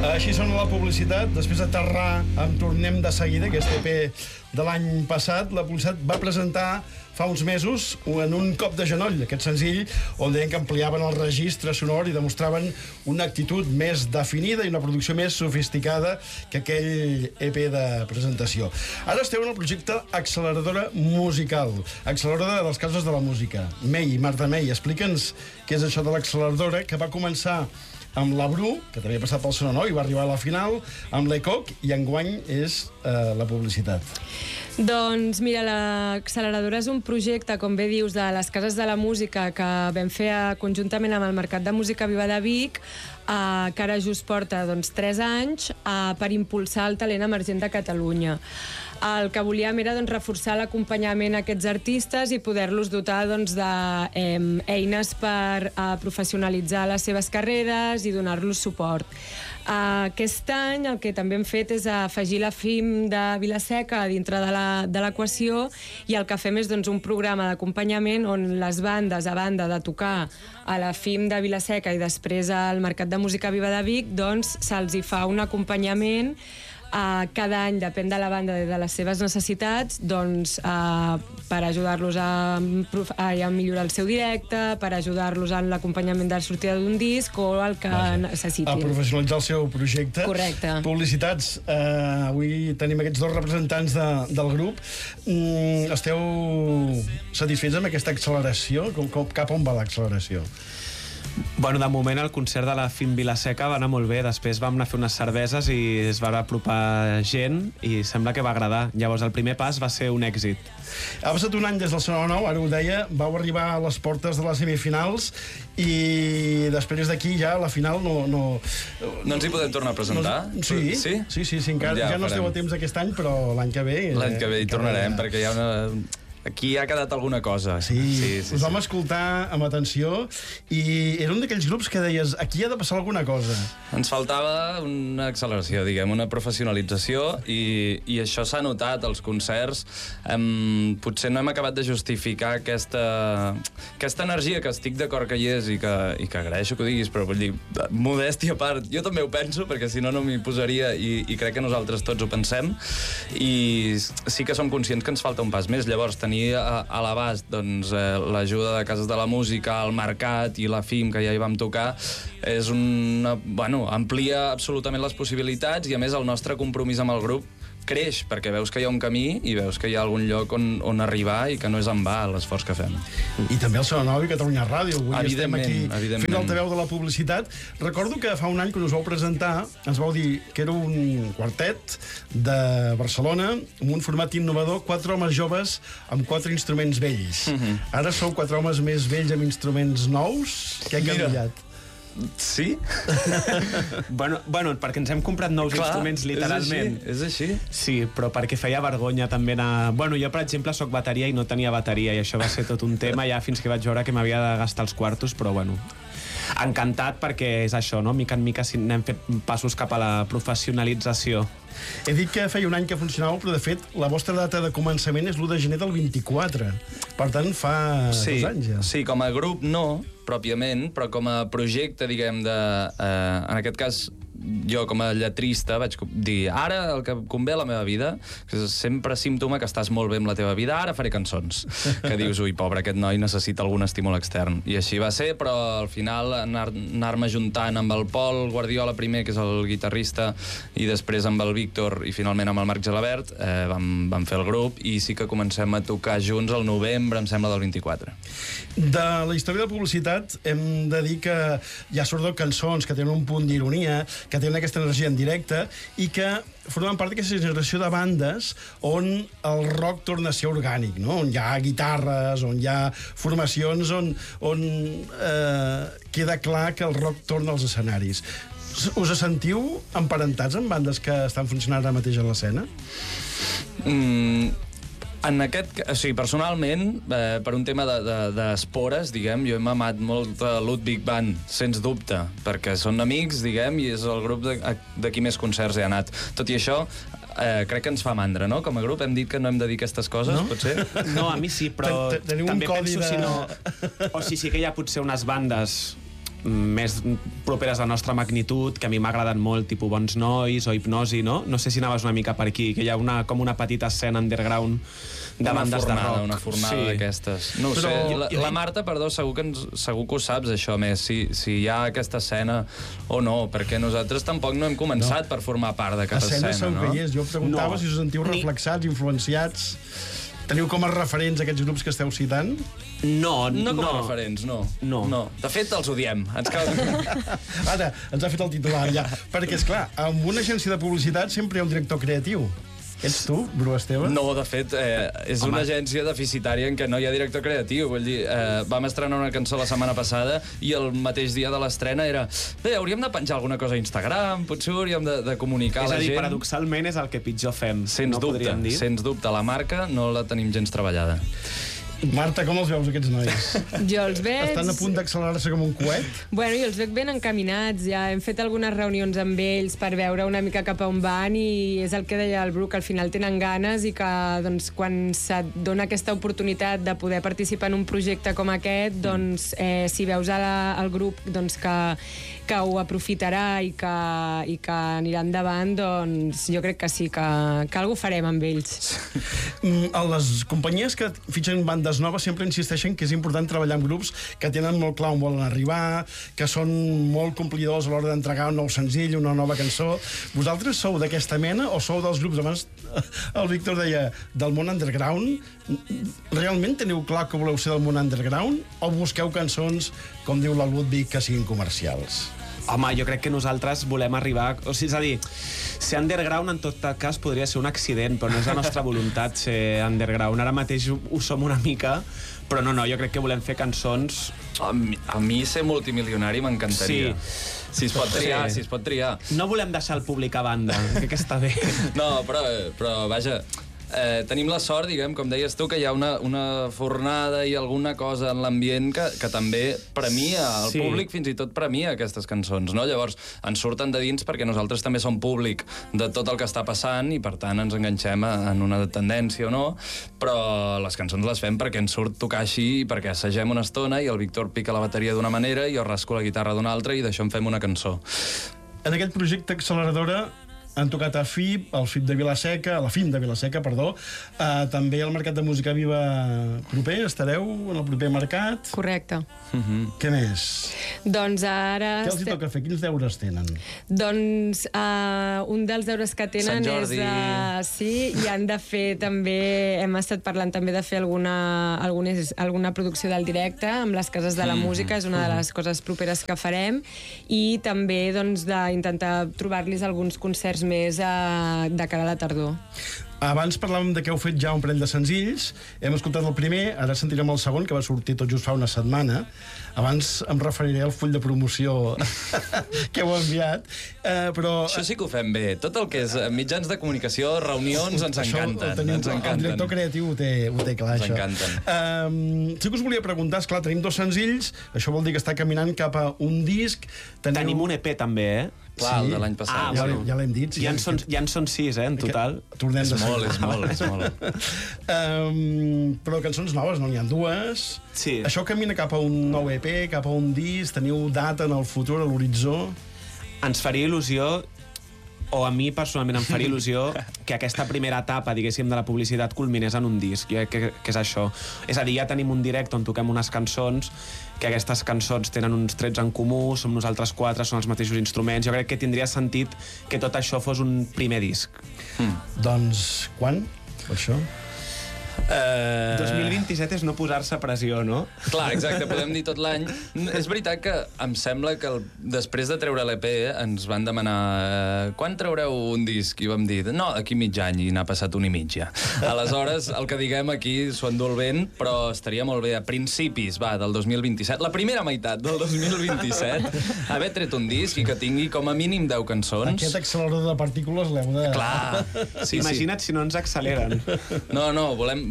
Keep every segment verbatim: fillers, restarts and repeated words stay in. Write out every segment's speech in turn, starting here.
Així sona la publicitat. Després d'aterrar amb Tornem de seguida, aquest E P de l'any passat, la publicitat va presentar fa uns mesos en un cop de genoll aquest senzill on deien que ampliaven el registre sonor i demostraven una actitud més definida i una producció més sofisticada que aquell E P de presentació. Ara esteu en el projecte Acceleradora Musical, acceleradora dels casos de la música. May, Marta May, explica'ns què és això de l'acceleradora, que va començar amb la Bru, que també ha passat pel Sona Nou i va arribar a la final, amb l'Ecoc, i enguany és eh, la publicitat. Doncs mira, l'acceleradora és un projecte, com bé dius, de les cases de la música que vam fer conjuntament amb el Mercat de Música Viva de Vic, eh, que ara just porta doncs, tres anys eh, per impulsar el talent emergent de Catalunya. El que volíem era doncs, reforçar l'acompanyament a aquests artistes i poder-los dotar doncs, d'eines eh, per eh, professionalitzar les seves carreres i donar-los suport. Uh, aquest any el que també hem fet és afegir la F I M de Vila-seca dintre de l'equació i el que fem és doncs, un programa d'acompanyament on les bandes, a banda de tocar a la F I M de Vila-seca i després al Mercat de Música Viva de Vic, doncs se'ls hi fa un acompanyament. Uh, cada any, depèn de la banda i de les seves necessitats, doncs, uh, per ajudar-los a, a, a millorar el seu directe, per ajudar-los en l'acompanyament de la sortida d'un disc o el que Vaja. necessitin. A professionalitzar el seu projecte. Correcte. Publicitats. Uh, avui tenim aquests dos representants de, del grup. Mm, esteu satisfets amb aquesta acceleració? Com, com, cap on va l'acceleració? Bueno, de moment el concert de la F I M Vila-seca va anar molt bé, després vam anar a fer unes cerveses i es va apropar gent i sembla que va agradar. Llavors el primer pas va ser un èxit. Ha passat un any des del Sona Nou, ara ho deia, vau arribar a les portes de les semifinals i després d'aquí ja a la final no... No, no ens hi podem tornar a presentar? No, sí, sí, sí, sí, sí, encara, ja, ja no esteu a temps aquest any, però l'any que ve... L'any que ve hi tornarem, ja... perquè hi ha una... Aquí ha quedat alguna cosa. Sí, sí, sí us vam sí. escoltar amb atenció i era un d'aquells grups que deies aquí ha de passar alguna cosa. Ens faltava una acceleració, diguem, una professionalització i, i això s'ha notat als concerts. Um, potser no hem acabat de justificar aquesta, aquesta energia que estic d'acord que hi és i que, i que agraeixo que ho diguis, però vull dir, modèstia a part, jo també ho penso perquè si no no m'hi posaria i, i crec que nosaltres tots ho pensem i sí que som conscients que ens falta un pas més. Llavors tenir a, a l'abast doncs, eh, l'ajuda de Cases de la Música, el Mercat i la F I M, que ja hi vam tocar, és una, bueno, amplia absolutament les possibilitats i a més el nostre compromís amb el grup creix, perquè veus que hi ha un camí i veus que hi ha algun lloc on, on arribar i que no és en va l'esforç que fem. I també el Sona Nou i Catalunya Ràdio. Avui estem aquí fent l'altaveu de la publicitat. Recordo que fa un any que us vau presentar, ens vau dir que era un quartet de Barcelona amb un format innovador, quatre homes joves amb quatre instruments vells. Uh-huh. Ara sou quatre homes més vells amb instruments nous. Què ha canviat? Sí? bueno, bueno, perquè ens hem comprat nous Clar, instruments, literalment. És així, és així. Sí, però perquè feia vergonya també anar... Bueno, jo, per exemple, soc bateria i no tenia bateria i això va ser tot un tema ja fins que vaig veure que m'havia de gastar els quartos, però bueno... Encantat perquè és això, no? Mica en mica anem fent passos cap a la professionalització. He dit que feia un any que funcionàveu, però de fet la vostra data de començament és l'u de gener del vint-i-quatre. Per tant, fa sí, dos anys ja. Sí, com a grup no, pròpiament, però com a projecte, diguem, de... Eh, en aquest cas, jo com a lletrista vaig dir, ara el que convé a la meva vida, que és sempre símptoma que estàs molt bé amb la teva vida, ara faré cançons. Que dius, ui, pobre, aquest noi necessita algun estímul extern. I així va ser, però al final anar-me anar juntant amb el Pol Guardiola primer, que és el guitarrista, i després amb el Víctor i finalment amb el Marc Gelabert, eh, vam, vam fer el grup i sí que comencem a tocar junts al novembre, em sembla, del vint-i-quatre. De la història de publicitat hem de dir que hi ha sobretot cançons que tenen un punt d'ironia, que tenen aquesta energia en directe i que formen part d'aquesta generació de bandes on el rock torna a ser orgànic, no? On hi ha guitarres, on hi ha formacions, on, on eh, queda clar que el rock torna als escenaris. Us sentiu emparentats amb bandes que estan funcionant ara mateix a l'escena? Mm... En aquest, o sigui, personalment, eh, per un tema d'espores, de, de, diguem, jo he mamat molt a Ludwig Band, sens dubte, perquè són amics, diguem, i és el grup de, de qui més concerts he anat. Tot i això, eh, crec que ens fa mandra, no? Com a grup hem dit que no hem de dir aquestes coses, no? Potser? No, a mi sí, però també penso de... si no... O sigui, sí que hi ha potser unes bandes més properes a la nostra magnitud, que a mi m'agraden molt, tipus Bons Nois o Hipnosi, no? No sé si anaves una mica per aquí, que hi ha una, com una petita escena underground de bandes de rock. Una fornada sí. d'aquestes. No ho Però, sé. La, la Marta, perdó, segur que, ens, segur que ho saps, això, més, si, si hi ha aquesta escena o no, perquè nosaltres tampoc no hem començat no. per formar part de cap escena, escena no? Segur que hi és. Jo preguntava no. si us sentiu reflexats, influenciats. Teniu com a referents aquests grups que esteu citant? No, no. com a no. referents, no. no. no. De fet, els odiem. Ens cal... Ara, ens ha fet el titular, ja. Perquè, esclar, amb una agència de publicitat sempre hi ha un director creatiu. Ets tu, Bru Esteve? No, de fet, eh, és Home. una agència deficitària en què no hi ha director creatiu. Vull dir, eh, vam estrenar una cançó la setmana passada i el mateix dia de l'estrena era bé, hauríem de penjar alguna cosa a Instagram, potser hauríem de, de comunicar a la gent. És a dir, paradoxalment és el que pitjor fem. Sens no dubte, dir. sens dubte. La marca no la tenim gens treballada. Marta, com els veus, aquests nois? Jo els veig... Estan a punt d'accelerar-se com un coet? Bueno, jo els veig ben encaminats, ja hem fet algunes reunions amb ells per veure una mica cap a on van i és el que deia el Bru, que al final tenen ganes i que doncs, quan se't dona aquesta oportunitat de poder participar en un projecte com aquest, doncs, eh, si veus a la, al grup doncs, que, que ho aprofitarà i que, i que anirà endavant, doncs jo crec que sí, que, que alguna farem amb ells. Les companyies que fitxen bandes noves sempre insisteixen que és important treballar amb grups que tenen molt clar on volen arribar, que són molt complidors a l'hora d'entregar un nou senzill, una nova cançó. Vosaltres sou d'aquesta mena o sou dels grups? Abans el Víctor deia del món underground. Realment teniu clar que voleu ser del món underground o busqueu cançons, com diu la Ludwig, que siguin comercials? Home, jo crec que nosaltres volem arribar... O sigui, és a dir, ser underground en tot cas podria ser un accident, però no és la nostra voluntat ser underground. Ara mateix ho, ho som una mica, però no, no, jo crec que volem fer cançons... A mi, a mi ser multimilionari m'encantaria. Sí. Si es pot triar, sí. si es pot triar. No volem deixar el públic a banda, crec que està bé. No, però, però vaja... Eh, tenim la sort, diguem, com deies tu, que hi ha una, una fornada i alguna cosa en l'ambient que, que també premia, el sí. públic fins i tot premia aquestes cançons, no? Llavors, ens surten de dins perquè nosaltres també som públic de tot el que està passant i, per tant, ens enganxem en una tendència o no, però les cançons les fem perquè ens surt tocar així i perquè assagem una estona i el Víctor pica la bateria d'una manera i jo rasco la guitarra d'una altra i d'això en fem una cançó. En aquest projecte Acceleradora han tocat a F I B, al F I B de Vilaseca, a la F I M de Vilaseca, perdó. Uh, també al Mercat de Música Viva proper, estareu en el proper mercat. Correcte. Uh-huh. Què més? Doncs ara... Què els hi toca fer? Quins deures tenen? Doncs uh, un dels deures que tenen Sant Jordi. és... Uh, sí, i han de fer també... Hem estat parlant també de fer alguna, alguna, alguna producció del directe amb les cases de la mm. música, és una de les coses properes que farem, i també doncs, d'intentar trobar-los alguns concerts més uh, de cara a la tardor. Abans parlàvem de que heu fet ja un parell de senzills. Hem escoltat el primer, ara sentirem el segon, que va sortir tot just fa una setmana. Abans em referiré al full de promoció que heu enviat. Eh, però... Això sí que ho fem bé. Tot el que és mitjans de comunicació, reunions, ens això encanten. Tenim, ens encanten. El director creatiu ho té, ho té clar, ens això. Ens encanten. Um, sí que us volia preguntar, esclar, tenim dos senzills, això vol dir que està caminant cap a un disc. Teniu... Tenim un E P també, eh? Clar, sí. El de l'any passat. Ah, ja, ja l'hem dit. Sí, ja, en són, ja en són sis, eh, en total. Tornem és de molt, és molt, és molt. um, però cançons noves, no n'hi ha dues. Sí. Això camina cap a un nou E P, cap a un disc, teniu data en el futur, a l'horitzó? Ens faria il·lusió, o a mi personalment em faria il·lusió, que aquesta primera etapa, diguéssim, de la publicitat culminés en un disc, que, que, que és això. És a dir, ja tenim un directe on toquem unes cançons, que aquestes cançons tenen uns trets en comú, som nosaltres quatre, són els mateixos instruments. Jo crec que tindria sentit que tot això fos un primer disc. Mm. Doncs, quan? Això? Uh... dos mil vint-i-set és no posar-se pressió, no? Clar, exacte, podem dir tot l'any. És veritat que em sembla que el, després de treure l'E P ens van demanar uh, quan traureu un disc? I vam dir, no, d'aquí mig any, i n'ha passat un i mig ja. Aleshores, el que diguem aquí s'ho endú el vent, però estaria molt bé a principis, va, del dos mil vint-i-set, la primera meitat del dos mil vint-i-set, haver tret un disc i que tingui com a mínim deu cançons. Aquest accelerador de partícules l'heu de... Clar. Sí, imagina't sí. si no ens acceleren. No, no, volem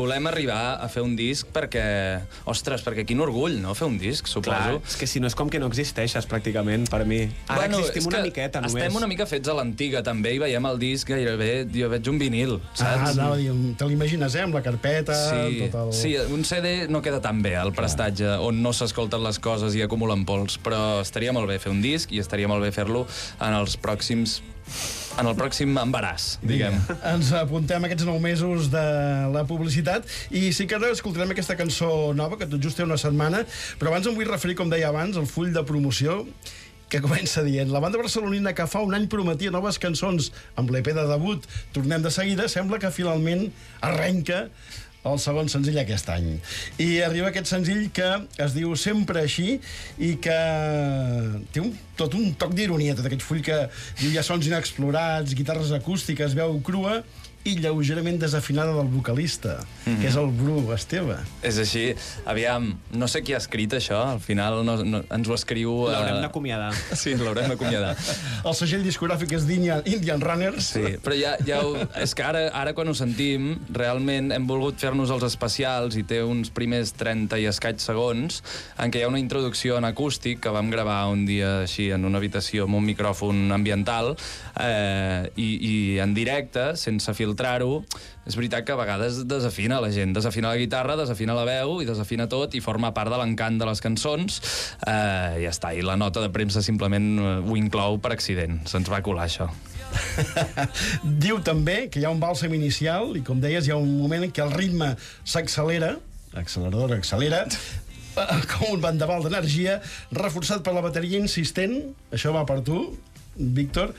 volem arribar a fer un disc perquè... Ostres, perquè quin orgull, no?, fer un disc, suposo. Clar, és que si no és com que no existeixes, pràcticament, per mi. Ara bueno, existim una miqueta, només. Estem una mica fets a l'antiga, també, i veiem el disc gairebé... Jo veig un vinil, saps? Ah, anava a dir, te l'imagines, eh, amb la carpeta... Sí, tot el... sí, un C D no queda tan bé, el prestatge, on no s'escolten les coses i acumulen pols, però estaria molt bé fer un disc i estaria molt bé fer-lo en els pròxims... en el pròxim embaràs, diguem. Ens apuntem aquests nou mesos de la publicitat i sí que ara escoltarem aquesta cançó nova, que tot just té una setmana, però abans em vull referir, com deia abans, al full de promoció que comença dient: la banda barcelonina que fa un any prometia noves cançons amb l'E P de debut Tornem de seguida, sembla que finalment arrenca el segon senzill aquest any. I arriba aquest senzill que es diu Sempre així i que té un, tot un toc d'ironia, tot aquest full que diu: hi ha sons inexplorats, guitarres acústiques, veu crua i lleugerament desafinada del vocalista, mm-hmm. que és el Bru Esteve. És així. Aviam, no sé qui ha escrit això, al final no, no, ens ho escriu... Uh... L'haurem d'acomiadar. Sí, l'haurem d'acomiadar. El segell discogràfic és d'Indian Indian Runners. Sí, però ja, ja ho... És que ara, ara quan ho sentim, realment hem volgut fer-nos els especials i té uns primers trenta i escaig segons en què hi ha una introducció en acústic que vam gravar un dia així en una habitació amb un micròfon ambiental eh, i, i en directe, sense filtrar filtrar-ho, és veritat que a vegades desafina la gent, desafina la guitarra, desafina la veu i desafina tot i forma part de l'encant de les cançons. Eh, ja està, i la nota de premsa simplement ho inclou per accident, se'ns va colar això. Diu també que hi ha un bàlsam inicial i, com deies, hi ha un moment en què el ritme s'accelera, l'accelerador accelera, com un vendaval d'energia, reforçat per la bateria insistent, això va per tu, Víctor,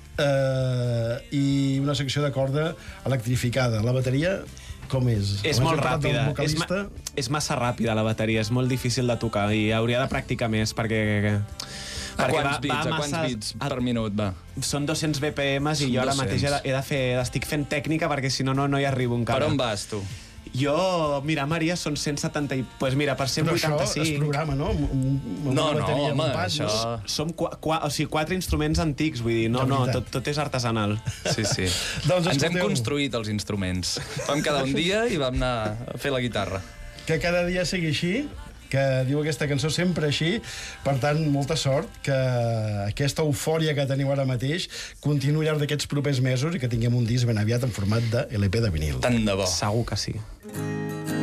Uh, i una secció de corda electrificada. La bateria, com és? És molt ràpida. És, ma és massa ràpida, la bateria. És molt difícil de tocar i hauria de practicar més perquè... A quants va, bits, va a quants bits per minut va? Són dos-cents B P Ms i jo ara mateix he de fer... estic fent tècnica perquè si no, no, no hi arribo encara. Per on vas, tu? Jo, mira, Maria, són cent setanta i... Pues mira, per cent vuitanta-cinc... Però això es programa, no? No, no, home, això... Som qu qu o sigui, quatre instruments antics, vull dir, no, no, tot, tot és artesanal. Sí, sí. Doncs ens hem construït els instruments. Vam quedar un dia i vam anar a fer la guitarra. Que cada dia sigui així, que diu aquesta cançó Sempre així. Per tant, molta sort, que aquesta eufòria que teniu ara mateix continuï al llarg d'aquests propers mesos i que tinguem un disc ben aviat en format de L P de vinil. Tant de bo. Segur que sí.